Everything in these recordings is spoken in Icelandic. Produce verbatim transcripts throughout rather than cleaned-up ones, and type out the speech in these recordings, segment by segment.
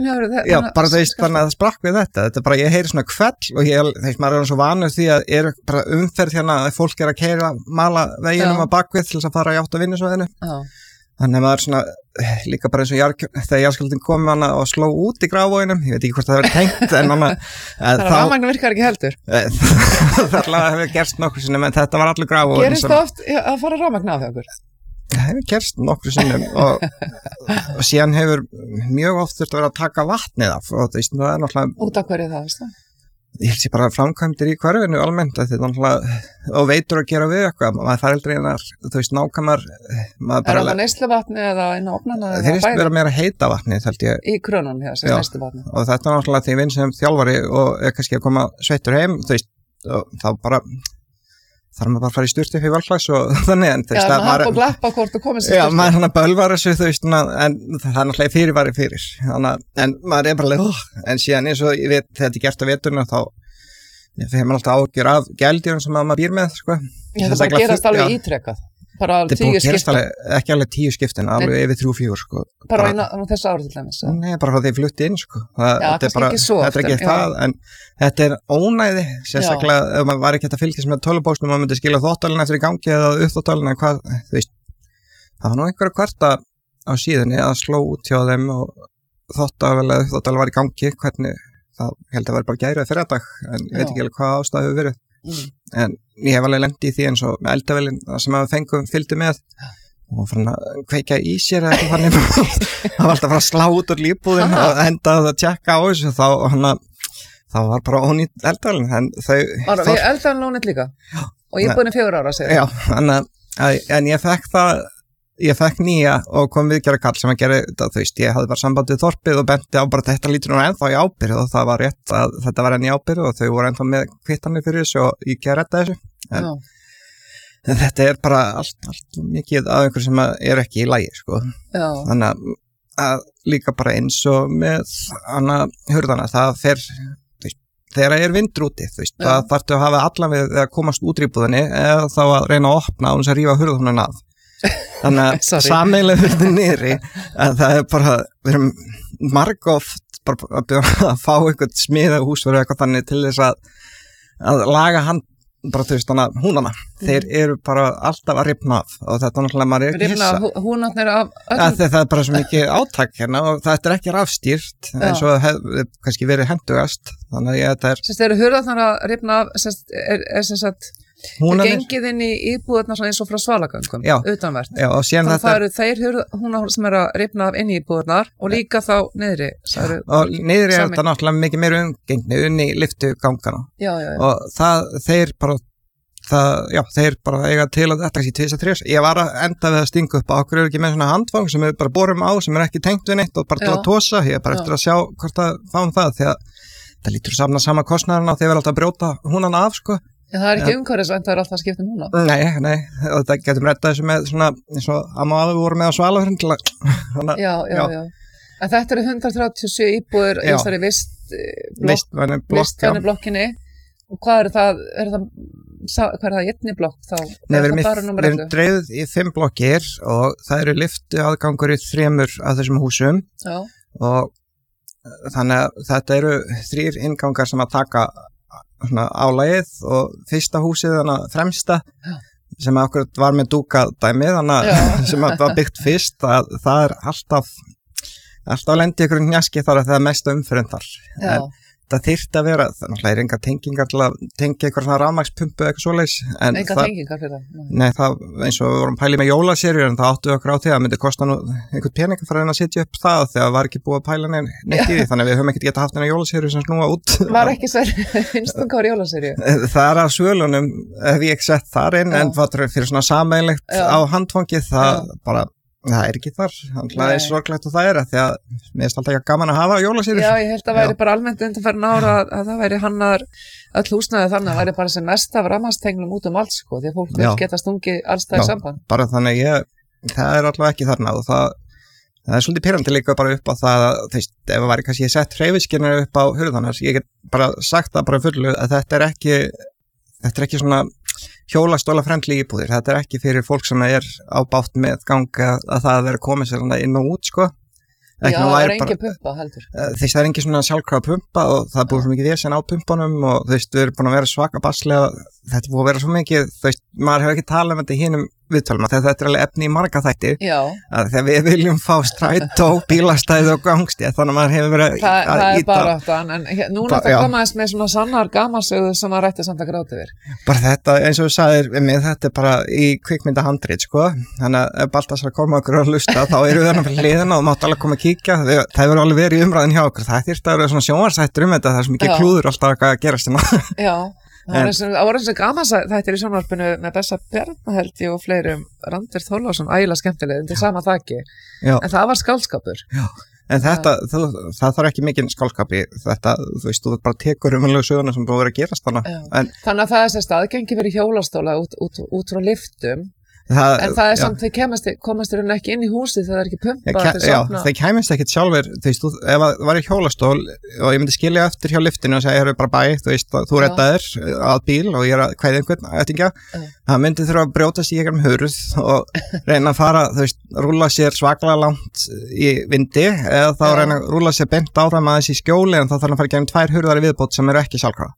bílinn hefur það. Já, bara þú veist, þannig að það sprakk við þetta. Þetta er bara, ég heyri svona hvell og ég, þegar maður er svo vanur því að er bara umferð hérna að fólk er að keyra mala veginum að bakvið til þess að fara í átt að vinnusvæðinu. Já. Þannig að maður svona, líka bara eins og jarg, þegar jarðskjálftinn kom hana og sló út í Grafarvoginum, ég veit ekki hvort það verið tengt, en hana... Það er rafmagn virkar ekki heldur. Það hefur gerst nokkur sinnum, en þetta var allir Grafarvogin. Gerist það oft að fara rafmagn af ykkur? Það hefur gerst nokkur sinnum og, og síðan hefur mjög oft þurft að vera að taka vatnið af og það er náttúrulega... Út af hverju það, veist það? Ég held sér bara framkvæmdir í hverfinu almennt að þetta náttúrulega, og veitur að gera við eitthvað, maður fær aldrei einar, þú veist, nákvæmar Er það neysluvatni eða inn á ofnana? Það finnst vera meira heita vatni, held ég. Í krönun, já, sem neysluvatni. Og þetta er náttúrulega því ég vinn sem þjálfari og er kannski að koma sveittur heim, þú veist, og þá bara þarf maður bara að fara í sturtu fyrir valklags og þannig en Já, maður hafa og glappa hvort þú komist í sturtu. Já, maður er hann að bölvar þessu, þú veist, en það er náttúrulega fyrirvari fyrir, þannig en maður er bara leið, oh, en síðan eins og ég veit, þegar þetta er gert á veturna, þá þegar maður alltaf ágjör af gældjörn sem maður býr með, sko. Já, það bara gerast alveg ítrekkað, bara tíu skiptin. Ekki alveg tíu skiptin, alveg yfir þrjú, fjögur, sko. Bara á þessu ári til dæmis? Nei, bara frá því ég flutti inn, sko. Já, kannski ekki svo oft. Þetta er ekki það, en þetta er ónæði, sérstaklega ef maður var ekki að fylgjast með tölvupóstum, maður myndi skila þvottalinn eftir í gangi eða uppþvottalinn eða hvað, þú veist. Það var nú einhverja kvarta á síðunni að sló út hjá þeim og þvottavel eða uppþvottal var í gangi, hvernig það held að vera bara gærið fyrir dag, en ég veit ekki alveg hvað ástæðu hefur verið. Mm. En ég hef alveg lent í því eins og með eldavélinn sem að fengum fylgdi með og fann að kveikja í sér eða eitthvað þannig það var alltaf að fara að slá út úr lífbúðin og enda að tjekka á þessu þá hana, það var bara ónýtt eldavélinn en þau Ára, við eldavélinn ónýtt líka já, og ég er búin í fjögur ára segir. Já, en, en ég fekk það ég fekk nýja og kom viðgerða kall sem að gera þetta, þú veist, ég hafði bara sambandið þorpið og benti á bara þetta lítur nú ennþá í ábyrgð og það var rétt að þetta var enn í ábyrgð og þau voru ennþá með kvittanir fyrir þessu og ég gerði þetta þessu en, en þetta er bara allt, allt mikið af einhver sem er ekki í lagi, sko. Já. Þannig að, að líka bara eins og með hana hurðana, það fer þegar það er vindur úti, þú veist, það þarftu að hafa allan við að komast út í íbúðinni eða þá að reyna að opna og þess að rífa hurðunum af þannig að sameiginlega hurðin niðri að það er bara, við erum margóft bara að fá eitthvað smiða húsverð eitthvað þannig til þess að, að laga hann bara þú veist þannig að húnana, mm. þeir eru bara alltaf að rifna af og þetta er náttúrulega maður er ekki hissa. Rifna húnarnir af öllum? Ja, það er bara svo mikið átak hérna og þetta er ekki rafstýrt eins og hefur kannski verið hendugast þannig að ég, þetta er... Sérst, eru hurðarnar að rifna af, sérst, er, er sem sagt Það gengið inn í íbúðarnar eins og frá svalagöngum, utanvert. Já, og síðan þetta... Það eru þeir húnar sem eru að rifna af inn í íbúðarnar og líka þá niðri. Já, og niðri er þetta náttúrulega mikið meira umgengni unni í lyftugangana. Já, já, já. Og það, þeir bara, það, já, þeir bara eiga til að þetta ekki tvis að þrjus. Ég var að enda við að stinga upp á okkur er ekki með svona handfang sem við bara borum á sem er ekki tengt við neitt og bara til að tósa. Ég er bara eftir að sjá hvort að fáum það því að það lítur saman að sama kostnaðarna þegar við alltaf brjóta húnana af, sko. Já, það er ekki umhverfisvænt, það er alltaf að skipta um húna. Nei, nei, og þetta getum rettað þessu með svona, eins og amma og afi voru með á Svalahraun til að... Já, já, já. En þetta eru hundrað þrjátíu og sjö íbúðir í þessari vistvæni blokk, blokkinni. Og hvað er það, er það, hvað er það, einni blokk þá? Nei, við erum, erum dreifð í fimm blokkir og það eru lyftu aðgangur í þremur af þessum húsum. Já. Og þannig að þetta eru þrír inngangar sem að taka svona álagið og fyrsta húsið þannig að fremsta sem okkur var með dúkadæmi þannig að sem var byggt fyrst að það er alltaf alltaf lendi ykkur njaski þar að það er mest umfyrir þar en það þyrfti að vera, það náttúrulega er enga tengingar til að tengja eitthvað svona rafmagnspumpu eitthvað svoleiðis. Enga tengingar fyrir það? Nei, það eins og við vorum pælið með jólaserjur en það áttu okkur á því að myndi kosta nú einhvern pening að fara að setja upp það þegar var ekki búið að pæla neitt í því þannig að við höfum ekkert getað haft eina jólaserju sem snúa út. Var ekki sér, finnst þú hvað var jólaserju? Það er að svölunum, hef ég ekki sett þar inn en fyrir svona sameiginlegt á handfangið það bara það er ekki þar, þannig að það er sorglegt og það er að því að mér er alltaf ekki gaman að hafa jólasýrur. Já, ég held að væri bara almennt undanferðin ára að, að það væri hannar öll húsnæði þannig að væri bara sem mest af rafmagnstenglum út um allt sko, því að fólk vil geta stungi allstæði samband. Bara þannig ég, það er allavega ekki þarna og það, það er svolítið pirrandi líka bara upp á það að þú veist, ef það væri kannski ég sett hreyfiskynir upp á hurðarnar, ég get bara sagt það bara fullu að þetta er ekki, þetta er ekki svona hjólastóla frendli íbúðir, þetta er ekki fyrir fólk sem er á bátt með ganga að það vera komið sér inn og út sko Já, það er engin pumpa heldur. Þess það er engin svona sjálfkrafa pumpa og það er búið svo mikið vesen á pumpunum og þú veist, við erum búin að vera svaka baslega, þetta er búið að vera svo mikið, þú veist, maður hefur ekki talað um þetta í hinum viðtölum, þegar þetta er alveg efni í marga þætti, að þegar við viljum fá strætó, bílastæði og gangstétt, þannig að maður hefur verið Þa, að það íta. Er bara þetta, en núna það komaðist með svona sannar gamansögu sem að rætti samt að gráti við. Bara þetta, eins og þú sagðir við mig, þetta er bara í kvikmyndahandrit, sko, þannig að ef Baltasar koma okkur að hlusta, þá eru við þarna fyrir hliðina og máttu alveg koma að kíkja, það hefur alveg verið í umræðin hjá okkur, það þyrfti að vera svona sjónvarpsþættir um þetta, það er svo mikið klúður alltaf að gerast hérna. Já. Það voru eins og gaman þetta er í sjónvarpinu með Bessa Bjarnaheldi og fleirum Randver Þorláksson, ægilega skemmtileg undir sama þaki, en það var skáldskapur. Já, en þetta, þú, það þarf ekki mikinn skáldskap í þetta, þú veist, þú bara tekur umhverflega söguna sem búið að vera að gerast þannig. En, þannig að það er sérst aðgengi verið hjólastóla út, út, út frá liftum. Það, en það er samt, þeir kemast, komast þér ekki inn í húsið þegar það er ekki pumpa ja, ke, Já, þeir kemast ekkert sjálfur, þú veist, þú, ef það var í hjólastól og ég myndi skilja eftir hjá liftinu og segja, ég er bara bæ, þú veist, þú reddaðir að bíl og ég er að kveðja einhvern eftingja, það myndi þurfa að brjótast í einhverjum hurð og reyna að fara, þú veist, rúlla sér svaklega langt í vindi eða þá Já. Reyna að rúlla sér bent áfram aðeins í skjóli en þá þarf að fara gegnum tvær hurðar í viðbót sem eru ekki sjálfkrafa.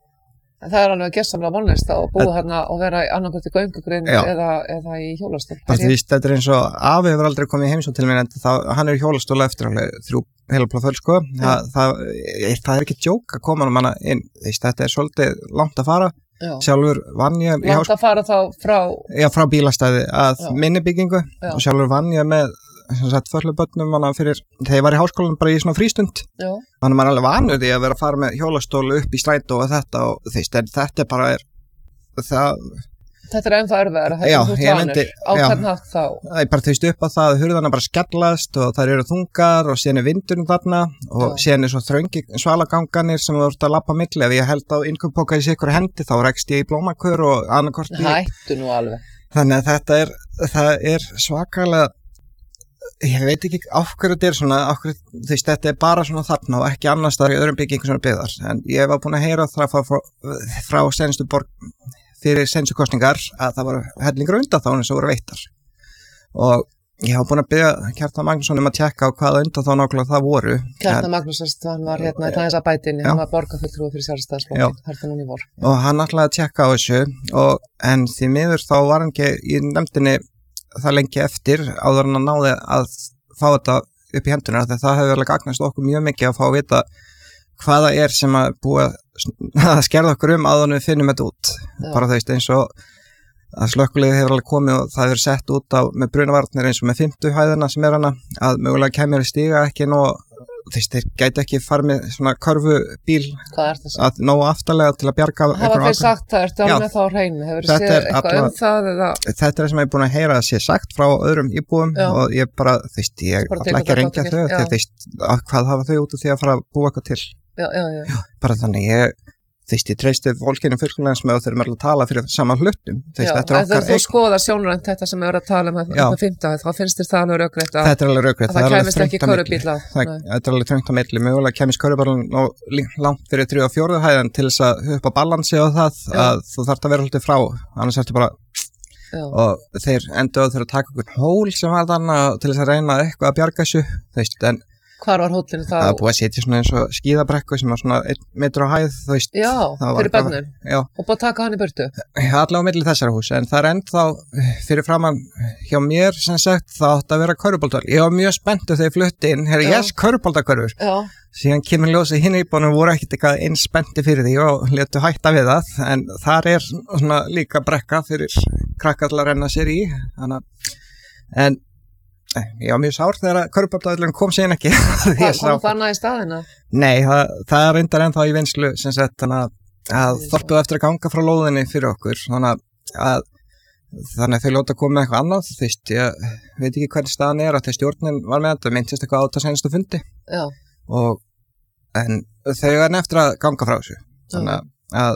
Það er alveg gessamlega vonlist að búa hérna og vera annarkvæmt í göngugrind eða, eða í hjólastól. Þú veist, þetta er eins og afi hefur aldrei komið í heimsókn til mér en það, hann er í hjólastóla eftir alveg þrjú heila plaföl, sko. Það, það, það er ekki djók að koma um hana inn. Þess, þetta er svolítið langt að fara. Já. Sjálfur vann ég... Langt að fara þá frá... Já, frá bílastæði að minni byggingu Já. Og sjálfur vann ég með sem sagt föllubönnum hana fyrir þegar ég var í háskólanum bara í svona frístund Já. Þannig að maður er alveg vanur því að vera að fara með hjólastólu upp í strætó og þetta og þess, þetta er bara er, það, Þetta er ennþá erfiðara, þetta er þú vanur á hvern hátt þá Það er bara þauðst upp á það að hurðana bara skellast og þær eru þungar og síðan er vindurinn þarna og Já. Síðan er svo þröngi svalaganganir sem þú ert að lappa milli ef ég held á innkauppoka í sikkur hendi þá rekst ég í blómakur og annarkort í Hættu nú alveg Þannig að þetta er, það er svakalega ég veit ekki af hverju þetta er svona af hverju, þú veist, þetta er bara svona þarna og ekki annars þar í öðrum byggingum svona byggðar en ég var búin að heyra það frá, frá, frá senstu borg fyrir senstu kostningar að það voru hellingur undanþágnir sem voru veittar og ég var búin að byggja Kjartan Magnússon um að tjekka á hvaða undanþág nákvæmlega það voru Kjartan Magnússon, hann var hérna í þess að bætinni hann var borgarfulltrúi fyrir sjálfstæðisflokkin hérna núna í vor og hann ætlaði að tjekka á þessu og, en því miður þá var hann ekki í nefndinni það lengi eftir áður en að náði að fá þetta upp í hendurna þegar það hefur alveg gagnast okkur mjög mikið að fá að vita hvaða er sem að búa að skerða okkur um áður en við finnum þetta út Já. Bara þú veist eins og að slökkvilið hefur alveg komið og það hefur sett út á með brunavarnir eins og með fimmtu hæðina sem er hana að mögulega kemur í stíga ekki nú þú veist þeir gæti ekki farið með svona körfubíl að nógu aftarlega til að bjarga hafa þeir sagt það, ertu alveg með þá á hreinu hefur þið séð eitthvað um það eða? Þetta er það sem ég er búin að heyra að sé sagt frá öðrum íbúum Já. Og ég bara þú veist ég ætla ekki að rengja þau þegar þú veist hvað hafa þau út af því að fara að búa eitthvað til Já, já, já. Já, bara þannig ég þú veist ég treysti fólkinu fullkomlega sem þeir eru að tala fyrir saman hlutum Já, en þegar þú skoðar sjónrænt þetta sem við erum að tala um þetta fimmta, þá finnst þér það alveg rökrétt að, þetta er alveg rökrétt, að það kemist ekki körubíl á Þetta er alveg þröngt á milli, mögulega kemist körubílun langt fyrir þriðju og fjórðu hæðan til þess að upp á balansi og það Já. Að þú þarft að vera haldið frá annars ertu bara Já. Og þeir endur þeir að taka okkur hól sem var þannig til þess að reyna eitthvað að bjarga þessu veist, en Hvar var hóllinu þá? Það var búið að setja svona eins og skíðabrekku sem var svona einn metr á hæð, þú veist. Já, fyrir börnum. Já. Og búið að taka hann í burtu? Já, allavega á milli þessara hús, en það er ennþá fyrir framann hjá mér sem sagt það átti að vera körfuboltar. Ég var mjög spenntur þegar ég flutti inn, herri, yes, körfuboltakörfur. Já. Síðan kemur ljósið hinn íbúinum voru ekkert eitthvað eins spennti fyrir því og letu hætta við það, en þar er svona líka brekka fyrir krakkar til að renna sér í, þannig en ég var mjög sár þegar körfuboltaðurinn kom síðan ekki. Hvað kom það annað í staðina? Nei, það, það er reyndar ennþá í vinslu sem sagt þannig að þorpið eftir að ganga frá lóðinni fyrir okkur þannig að þannig að þau lóta að koma með eitthvað annað þú veist, ég veit ekki hvernig staðan er að þegar stjórnin var með þetta, myndist eitthvað á þetta senstu fundi Já. Og en þau er eftir að ganga frá þessu þannig að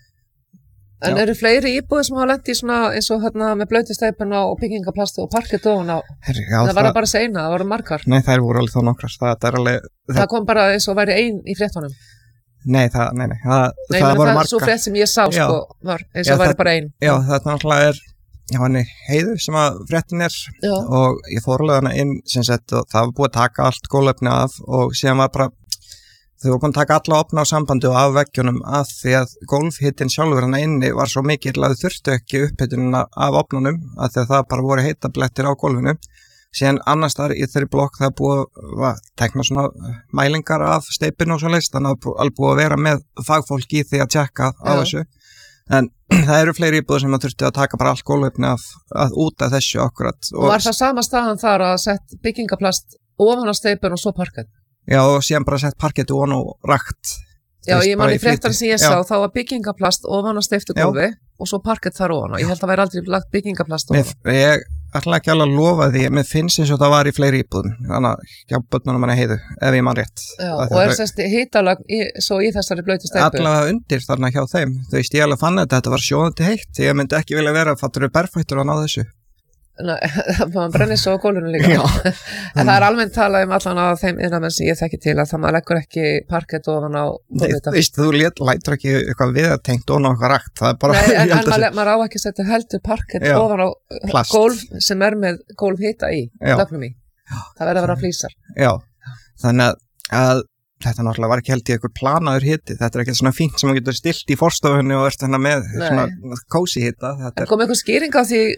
En Já. Eru fleiri íbúðir sem hafa lent í svona eins og hérna með blöytisteypuna og byggingaplasti og parkett ofan á? Já, það var það bara seina, það voru margar. Nei, þær voru alveg þá nokkrar. Það, það, alveg, það, það kom bara eins og væri ein í fréttunum? Nei, það, nei, nei. Það, nei, það voru margar. Svo frétt sem ég sá, Já. Sko, var eins og Já, væri bara ein. Já, þetta náttúrulega er Já, hann er Heiðu sem að fréttin er Já. Og ég fór alveg hana inn sem sett og það var búið að taka allt gólöfni af og síðan var bara þau voru búin að taka alla opna á sambandi og af veggjunum að því að gólfhittin sjálfur hana inni var svo mikill að þau þurftu ekki upphitunina af opnunum að því að það bara voru heitablettir á gólfinu síðan annars þar í þeirri blokk það búið að tekna svona mælingar af steipinu og svo leist þannig að alveg búið að vera með fagfólk í því að tjekka á Já. Þessu en það eru fleiri íbúður sem að þurftu að taka bara allt gólfefni af að út af þessu akkurat. Og, og var það sama staðan þar að sett byggingaplast ofan á steipun og svo parkett? Já, og síðan bara sett parkett ofan og rakt. Já, ég man í fréttar sem ég sá, Já. Þá var byggingaplast ofan á steyptugólfi og svo parkett þar ofan og ég held að væri aldrei lagt byggingaplast ofan. Mér, ég ætla ekki alveg að lofa því, mér finnst eins og það var í fleiri íbúðum, þannig að hjá börnunum manni Heiðu, ef ég man rétt. Já, og er sérst hitalag í, svo í þessari blötu steypu? Allavega undir þarna hjá þeim, þú veist, ég alveg fann þetta, þetta var sjóðandi heitt, ég myndi ekki vilja vera, fattur þau berfættur að ná þessu. Nei, maður brennir svo á gólfinu líka en það er almennt talað um allan á þeim innamenn sem ég þekki til að það maður leggur ekki parkett ofan á gólfinu. Þú veist, þú lætur ekki eitthvað viðtengt ofan á eitthvað rakt, það er bara Nei, en, en maður, maður á ekki að setja heldur parkett Já. Ofan á Plast. Gólf sem er með gólfhita í lögnum í, það verður að vera flísar. Já, þannig að, að þetta náttúrulega var ekki held í eitthvað planaður hiti, þetta er ekki svona fínt sem maður getur stilt í forstofunni og ert hérna með Nei. Svona kósi hita. En kom eitthvað skýring á því,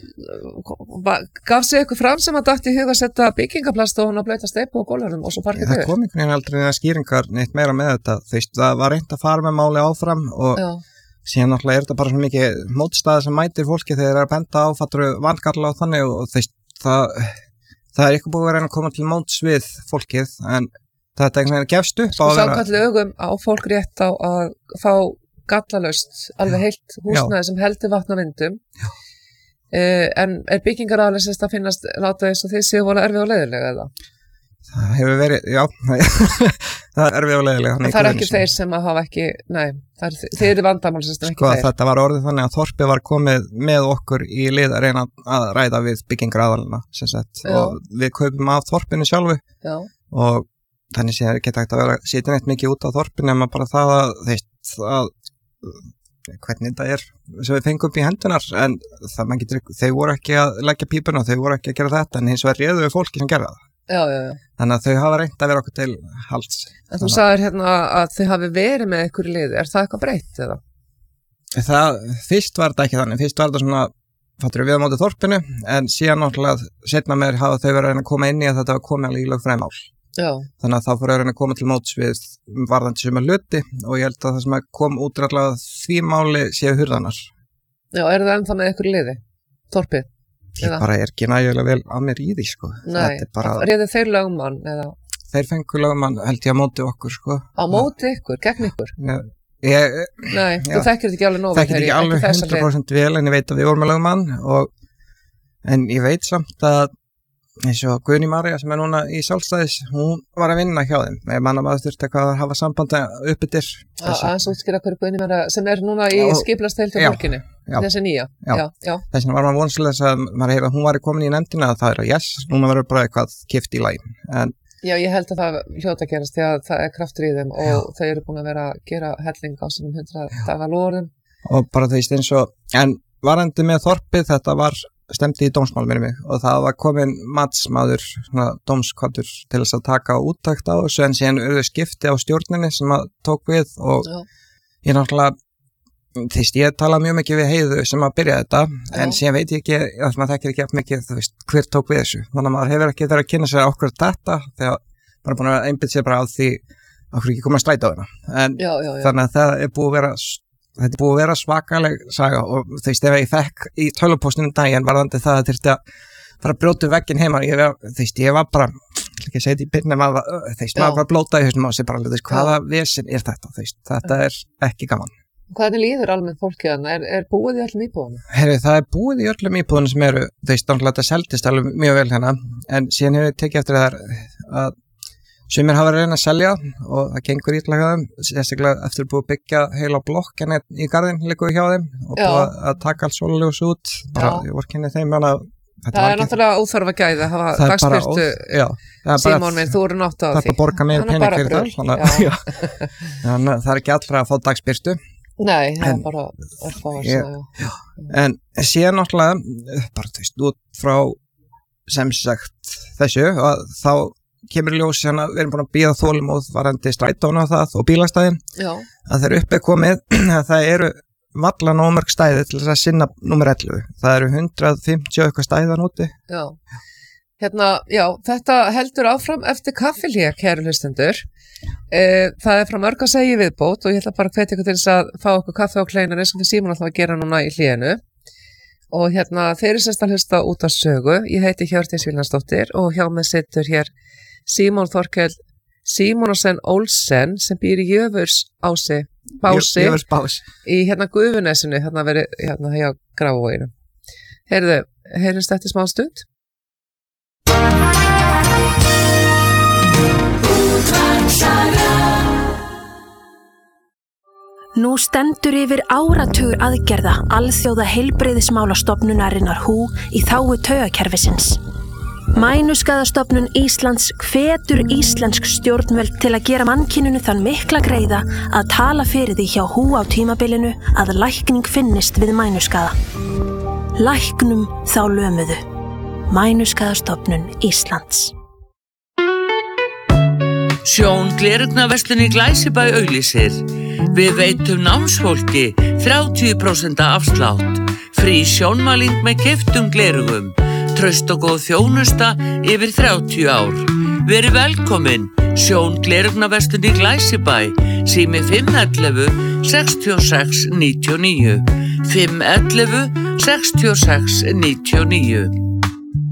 gaf sig eitthvað fram sem að dætti í huga að setja byggingaplast og hún að blöta steypu og gólfurinn og svo parkið þau? Það kom einhvern veginn aldrei neða skýringar neitt meira með þetta, þú veist, það var reynt að fara með máli áfram og Já. Síðan náttúrulega er þetta bara svona mikið mótstaði sem mætir fólki þegar þeir eru að benda á, fattur vangarla og þannig og þú veist, það, það er eitthvað búið að reyna að koma til móts við fólkið en þetta einhvern veginn gefst upp á að vera... Sko samkvæmt lögum á fólk rétt á að fá gallalaust, alveg heilt húsnæði sem heldur vatn á vindum. Uh, en er byggingaraðalega sérst að finnast láta þess að þið séu voru erfið og leiðilega eða? Það hefur verið, já, það er erfið og leiðilega. En það er ekki þeir sem að hafa ekki, nei, það er, þeir eru vandamál sem ekki sko, þeir. Sko þetta var orðið þannig að Þorpið var komið með okkur í lið að reyna að ræða við byggingaraðalina, sem sagt, já. Og við kaupum af Þorpinu sjálfu já. Og þannig sé það geta ekkert að vera að sitja neitt mikið út á Þorpinu en bara það að, þeist, að hvernig þetta er sem við fengum upp í hendunar en það mann getur, þau voru ekki að leggja pípuna, þau voru ekki að gera þetta en hins vegar réðu við fólki sem gera það. Já, já, já. Þannig að þau hafa reynt að vera okkur til halds. En þú sagðir hérna að þau hafi verið með ykkur lið, er það eitthvað breytt eða? Það, fyrst var þetta ekki þannig, fyrst var þetta svona fattur við á móti Þorpinu en síðan náttúrulega setna meir hafa þau verið að koma inn í að þetta var komið alveg í lögfræðimál. Já. Þannig að það fór að reyna að koma til móts við varðandi sem að hluti og ég held að það sem að kom út allavega því máli séu hurðanar. Já, er það ennþá með ykkur liði? Þorpið? Ég eða? Bara er ekki nægilega vel að mér í því sko. Nei, bara... reyðu þeir lögmann eða? Þeir fengur lögmann held ég að móti okkur sko. Á móti ykkur? Gegn ykkur? Ja, ég, Nei, já, þú þekkir þetta ekki alveg nóg. Þekkir ekki alveg hundrað prósent vel en ég veit að við vorum með lögmann og en ég veit samt að eins og Guðný María sem er núna í Sjálfstæðis, hún var að vinna hjá þeim. Ég manna maður þurfti eitthvað að hafa sambandi uppbyttir. Aðeins útskýra hverju Guðný María sem er núna í skipulagsheild hjá fólkinu, þessi nýja. Já, já. já. Þess vegna var maður vonsilega að maður heyra að hún var komin í nefndina að það er að yes, núna verður bara eitthvað kift í lægin. En já, ég held að það hljóta að gerast því að það er kraftur í þeim og já. Þau eru búin að vera að gera helling á sínum hundrað daga loðum. Og bara þú veist eins og, en varandi með Þorpið, þetta var stemdi í dómsmál með mig og það var komin matsmaður, svona dómskvaddur til þess að taka úttakt á þessu en síðan auðvitað skipti á stjórninni sem að tók við og já. Ég náttúrulega, þvist ég tala mjög mikið við Heiðu sem að byrja þetta já. En síðan veit ég ekki, að maður þekkir ekki eftir mikið, þú veist, hver tók við þessu þannig að maður hefur ekki þeirra að kynna sér okkur þetta þegar maður er búin að einbytta sér bara á því okkur ekki koma að slæta á þeirna en já, já, já. Þannig að það er búið að vera þetta er búið að vera svakaleg saga og þú veist, ef ég fekk í tölvupóstinum daginn varðandi það að þurfti að fara að brjóta vegginn heima, ég, þú veist, ég var bara, ekki að segja þetta í byrni, maður var, þú veist, maður var blótað í þessum á sig bara, þú veist, hvaða vesen er þetta, þú veist, þetta er ekki gaman. Hvernig líður almennt fólkið þarna? Er, er búið í öllum íbúðunum? Herri, það er búið í öllum íbúðunum sem eru, þú veist, náttúrulega þetta seldist alveg mjög vel hérna, en síðan hefur ég tekið eftir það að sumir hafa verið að reyna að selja og það gengur ítlaga þeim, sérstaklega eftir að búið að byggja heila blokk en í garðin liggur hjá þeim og búið að taka allt sólarljós út, bara ég vorkenni þeim hana, það er náttúrulega óþarfa gæði að hafa dagsbyrtu Símon minn, þú eru nátt á því þetta borga meir pening fyrir það þannig að það er ekki allra að fá dagsbyrtu Nei, það er bara örfáar ég, já, en síðan náttúrulega bara þú veist, út frá sem sagt þessu og þá kemur ljós hérna, við erum búin að bíða þolinmóð varandi strætóna og það og bílastæðin Já. að þeir upp er komið að það eru valla nóg mörg stæði til þess að sinna númer ellefu, það eru hundrað fimmtíu eitthvað stæðan úti. Já, hérna, já, þetta heldur áfram eftir kaffilík, kæru hlustendur. E, það er frá mörg að segja viðbót og ég ætla bara að hvetja ykkur til þess að fá okkur kaffi á kleinunni sem við Símon ætla að gera núna í hlénu. Og hérna, þeir eru semst að hlusta út á sögu. Ég heiti Hjördís Vilhjálmsdóttir og hjá mig situr hér Símon Þorkell Símonarsen Olsen sem býr í Jöfurs ási, bási, Jöfurs bás. Í hérna Gufunesinu, hérna verið hérna hjá Grafavoginu. Heyrðu, heyrðust eftir smá stund? Nú stendur yfir áratugur aðgerða alþjóða heilbrigðismála stofnunarinnar hú í þágu taugakerfisins. Mænuskaðastofnun Íslands hvetur íslensk stjórnvöld til að gera mannkyninu þann mikla greiða að tala fyrir því hjá hú á tímabilinu að lækning finnist við mænuskaða. Læknum þá lömuðu. Mænuskaðastofnun Íslands. Sjón Gleraugnarverslun í Glæsibæ auglýsir. Við veitum námsfólki þrjátíu prósent afslátt. Frí sjónmæling með keyptum gleraugum. Traust og góð þjónusta yfir þrjátíu ár. Verið velkomin. Sjón Gleraugnarverslun í Glæsibæ. Sími fimm ellefu sextíu og sex níutíu og níu. fimm ellefu sextíu og sex níutíu og níu.